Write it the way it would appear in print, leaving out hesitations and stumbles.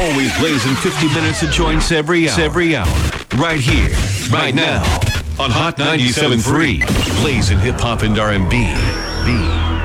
Always blazing 50 minutes of joints every hour. Right here, right now, on Hot 97.3. Blazing hip hop and R&B.